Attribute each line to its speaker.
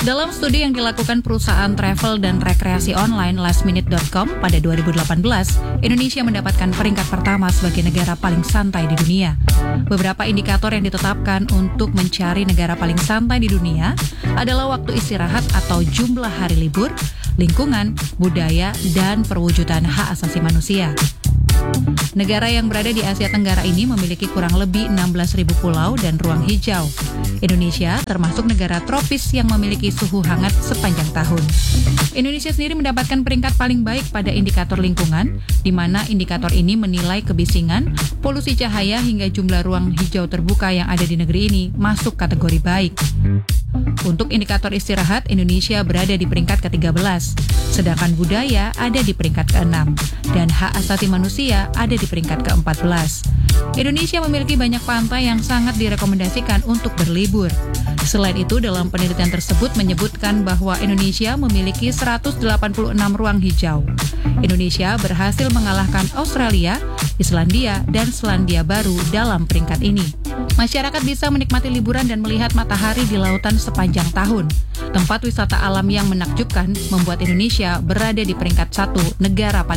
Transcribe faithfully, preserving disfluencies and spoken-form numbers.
Speaker 1: Dalam studi yang dilakukan perusahaan travel dan rekreasi online last minute dot com pada dua ribu delapan belas, Indonesia mendapatkan peringkat pertama sebagai negara paling santai di dunia. Beberapa indikator yang ditetapkan untuk mencari negara paling santai di dunia adalah waktu istirahat atau jumlah hari libur, lingkungan, budaya, dan perwujudan hak asasi manusia. Negara yang berada di Asia Tenggara ini memiliki kurang lebih enam belas ribu pulau dan ruang hijau. Indonesia termasuk negara tropis yang memiliki suhu hangat sepanjang tahun. Indonesia sendiri mendapatkan peringkat paling baik pada indikator lingkungan, di mana indikator ini menilai kebisingan, polusi cahaya hingga jumlah ruang hijau terbuka yang ada di negeri ini masuk kategori baik. Untuk indikator istirahat, Indonesia berada di peringkat ke tiga belas, sedangkan budaya ada di peringkat ke enam, dan hak asasi manusia ada di peringkat ke empat belas. Indonesia memiliki banyak pantai yang sangat direkomendasikan untuk berlibur. Selain itu, dalam penelitian tersebut menyebutkan bahwa Indonesia memiliki seratus delapan puluh enam ruang hijau. Indonesia berhasil mengalahkan Australia, Islandia, dan Selandia Baru dalam peringkat ini. Masyarakat bisa menikmati liburan dan melihat matahari di lautan sepanjang tahun. Tempat wisata alam yang menakjubkan membuat Indonesia berada di peringkat satu negara paling